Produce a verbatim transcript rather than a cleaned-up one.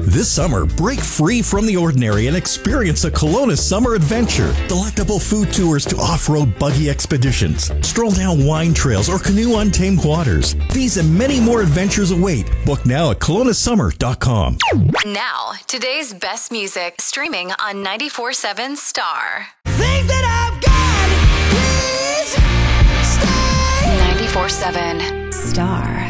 This summer, break free from the ordinary and experience a Kelowna summer adventure. Delectable food tours to off-road buggy expeditions, stroll down wine trails, or canoe untamed waters. These and many more adventures await. Book now at kelowna summer dot com. Now, today's best music streaming on ninety-four point seven Star. Things that I've got, please stay. ninety-four point seven Star.